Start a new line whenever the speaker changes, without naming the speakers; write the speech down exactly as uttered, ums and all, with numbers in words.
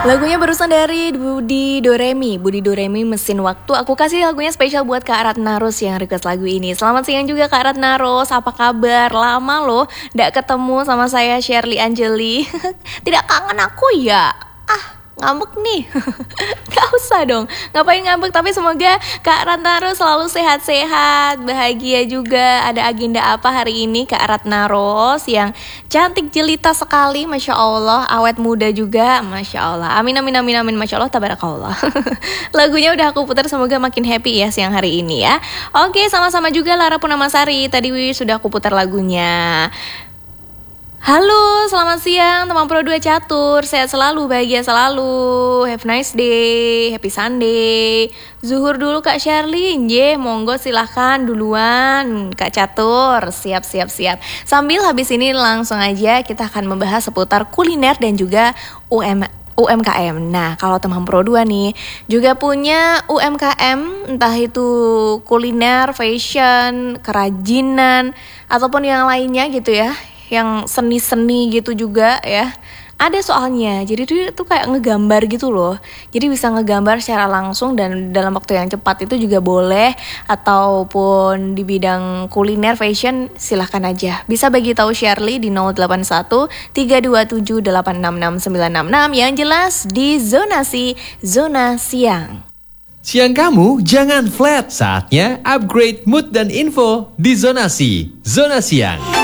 Lagunya barusan dari Budi Doremi Budi Doremi Mesin Waktu. Aku kasih lagunya spesial buat Kak Ratna Rose yang request lagu ini. Selamat siang juga Kak Ratna Rose, apa kabar? Lama loh gak ketemu sama saya Shirley Anjeli. Tidak kangen aku ya? Ah, ngambek nih. Gak usah dong, ngapain ngambek. Tapi semoga Kak Ratna Rose selalu sehat-sehat, bahagia juga. Ada agenda apa hari ini Kak Ratna Rose yang cantik jelita sekali, Masya Allah. Awet muda juga, Masya Allah. Amin amin amin amin, Masya Allah tabarakallah. Lagunya udah aku putar, semoga makin happy ya siang hari ini ya. Oke, sama-sama juga Lara Punamasari. Tadi sudah aku putar lagunya. Halo, selamat siang teman Pro dua Catur. Sehat selalu, bahagia selalu. Have nice day, happy Sunday. Zuhur dulu Kak Shirley. Nje, monggo silahkan duluan Kak Catur. Siap, siap, siap. Sambil habis ini langsung aja kita akan membahas seputar kuliner dan juga U M U M K M. Nah, kalau teman Pro dua nih juga punya U M K M, entah itu kuliner, fashion, kerajinan, ataupun yang lainnya gitu ya, yang seni-seni gitu juga ya. Ada soalnya, jadi tuh itu kayak ngegambar gitu loh. Jadi bisa ngegambar secara langsung dan dalam waktu yang cepat itu juga boleh. Ataupun di bidang kuliner, fashion, silahkan aja. Bisa bagi tahu Shirley di nol delapan satu tiga dua tujuh delapan enam enam sembilan enam enam. Yang jelas di Zonasi Zona Siang.
Siang kamu jangan flat, saatnya upgrade mood dan info di Zonasi Zona Siang.